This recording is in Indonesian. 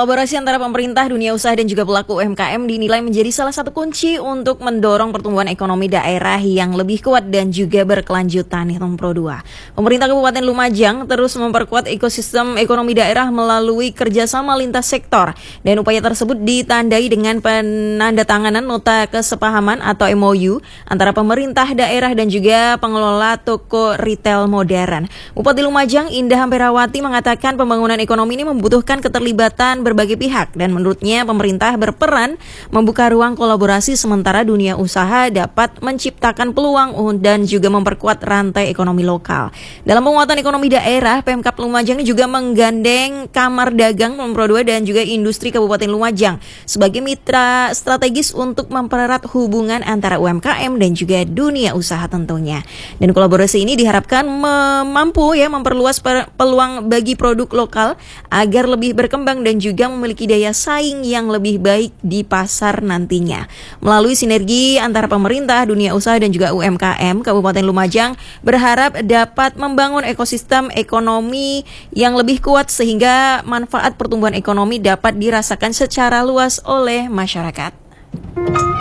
Kolaborasi antara pemerintah, dunia usaha, dan juga pelaku UMKM dinilai menjadi salah satu kunci untuk mendorong pertumbuhan ekonomi daerah yang lebih kuat dan juga berkelanjutan. Nomor 2. Pemerintah Kabupaten Lumajang terus memperkuat ekosistem ekonomi daerah melalui kerjasama lintas sektor, dan upaya tersebut ditandai dengan penandatanganan nota kesepahaman atau MOU antara pemerintah daerah dan juga pengelola toko retail modern. Bupati Lumajang, Indah Amperawati, mengatakan pembangunan ekonomi ini membutuhkan keterlibatan berbagai pihak, dan menurutnya pemerintah berperan membuka ruang kolaborasi sementara dunia usaha dapat menciptakan peluang dan juga memperkuat rantai ekonomi lokal. Dalam penguatan ekonomi daerah, Pemkab Lumajang juga menggandeng Kamar Dagang Nomor 2 dan juga Industri Kabupaten Lumajang sebagai mitra strategis untuk mempererat hubungan antara UMKM dan juga dunia usaha tentunya. Dan kolaborasi ini diharapkan mampu memperluas peluang bagi produk lokal agar lebih berkembang dan juga memiliki daya saing yang lebih baik di pasar nantinya. Melalui sinergi antara pemerintah, dunia usaha, dan juga UMKM, Kabupaten Lumajang berharap dapat membangun ekosistem ekonomi yang lebih kuat sehingga manfaat pertumbuhan ekonomi dapat dirasakan secara luas oleh masyarakat.